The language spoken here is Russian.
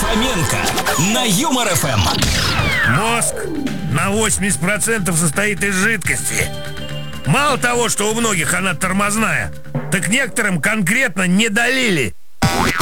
Фоменко на Юмор ФМ. Мозг на 80% состоит из жидкости. Мало того, что у многих она тормозная, так некоторым конкретно не долили